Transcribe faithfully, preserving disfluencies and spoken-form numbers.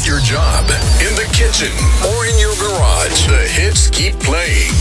At your job, in the kitchen, or in your garage, the hits keep playing.